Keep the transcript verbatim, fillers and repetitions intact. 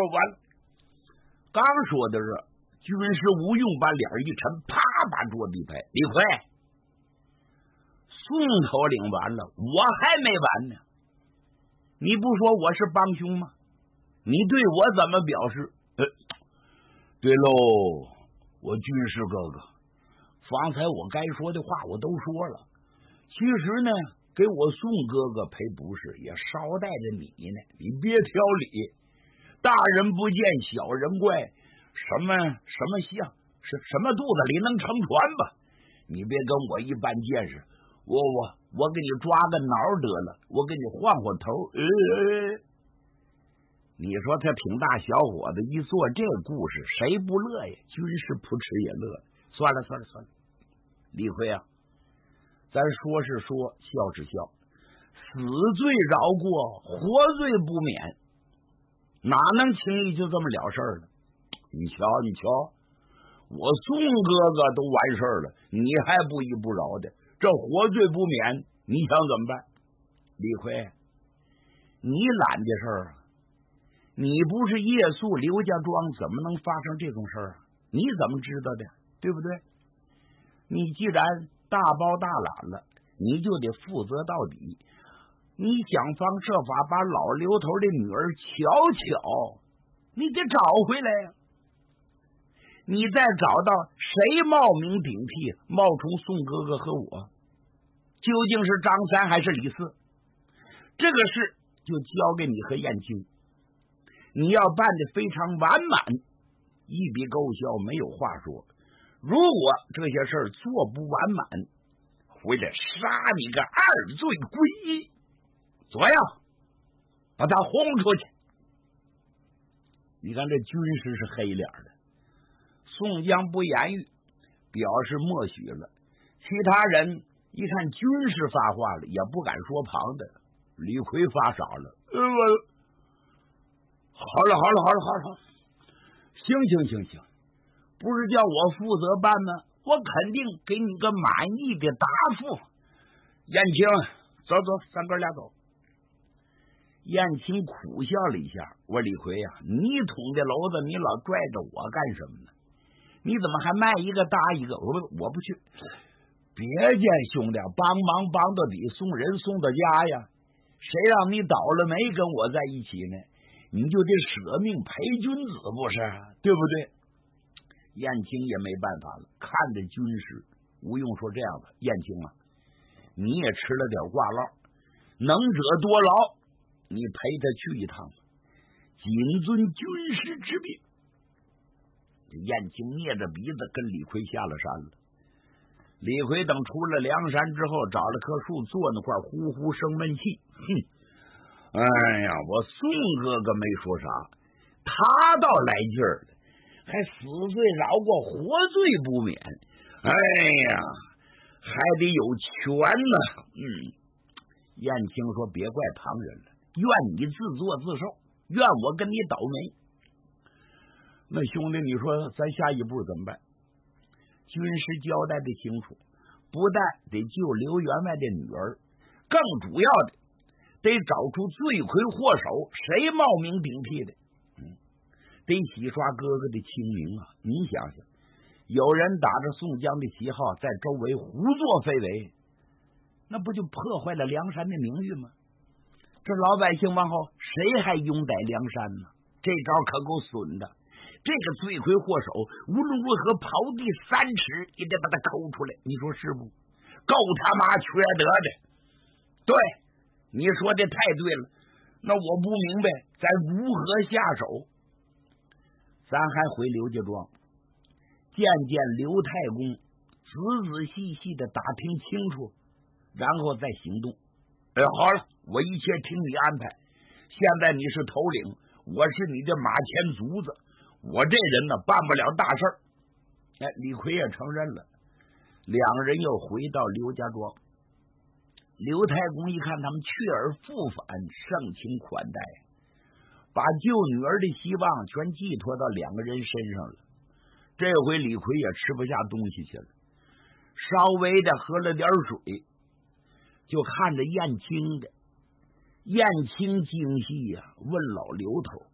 完了。刚说的是，军师吴用把脸一沉，啪把桌子一拍：“李逵，宋头领完了，我还没完呢。你不说我是帮凶吗？你对我怎么表示？”呃，对喽，我军师哥哥，方才我该说的话我都说了。其实呢，给我宋哥哥赔不是，也捎带着你呢。你别挑理，大人不见小人怪，什么什么象，是什么肚子里能撑船吧？你别跟我一般见识，我我我给你抓个挠得了，我给你晃晃头。呃，你说他挺大小伙子一做这个故事，谁不乐呀？军师扑哧也乐了。算了算了算了，李逵啊，咱说是说，笑是笑，死罪饶过，活罪不免，哪能轻易就这么了事儿了？你瞧你瞧，我宋哥哥都完事儿了，你还不依不饶的，这活罪不免，你想怎么办？李逵，你揽的事儿啊，你不是夜宿刘家庄，怎么能发生这种事儿啊？你怎么知道的？对不对？你既然大包大揽了，你就得负责到底。你想方设法把老刘头的女儿巧巧，你得找回来呀、啊。你再找到谁冒名顶替，冒充宋哥哥和我，究竟是张三还是李四？这个事就交给你和燕青，你要办得非常完满，一笔勾销，没有话说。如果这些事儿做不完满，回来杀你个二罪归一，怎么样？把他轰出去。你看这军师是黑脸的，宋江不言语，表示默许了。其他人一看军师发话了，也不敢说旁的。李逵发傻了，呃，好了好了好了好了，行行行行。不是叫我负责办吗？我肯定给你个满意的答复。燕青，走走，咱哥俩走。燕青苦笑了一下，我说李逵呀、啊，你捅的娄子，你老拽着我干什么呢？你怎么还卖一个搭一个？我不，我不去。别介，兄弟，帮忙帮到底，送人送到家呀。谁让你倒了霉跟我在一起呢？你就得舍命陪君子，不是？对不对？燕青也没办法了，看着军师，吴用说：“这样子，燕青啊，你也吃了点挂烙，能者多劳，你陪他去一趟，谨遵军师之命。”这燕青捏着鼻子跟李逵下了山了。李逵等出了梁山之后，找了棵树坐那块，呼呼生闷气。哼，哎呀，我宋哥哥没说啥，他倒来劲儿了。还死罪饶过，活罪不免。哎呀，还得有权呢。嗯，燕青说：“别怪旁人了，愿你自作自受，愿我跟你倒霉。”那兄弟，你说咱下一步怎么办？军师交代的清楚，不但得救刘员外的女儿，更主要的得找出罪魁祸首，谁冒名顶替的。嗯。得洗刷哥哥的清名啊！你想想，有人打着宋江的旗号在周围胡作非为，那不就破坏了梁山的名誉吗？这老百姓往后谁还拥戴梁山呢？这招可够损的。这个罪魁祸首无论如何刨地三尺也得把他抠出来，你说是不？够他妈缺德的！对，你说的太对了。那我不明白咱如何下手。咱还回刘家庄，见见刘太公，仔仔细细的打听清楚，然后再行动。哎，好了，我一切听你安排。现在你是头领，我是你的马前卒子，我这人呢办不了大事儿。哎，李逵也承认了。两人又回到刘家庄，刘太公一看他们去而复返，盛情款待，把救女儿的希望全寄托到两个人身上了。这回李逵也吃不下东西去了，稍微的喝了点水，就看着燕青的。燕青惊喜呀、啊，问老刘头：“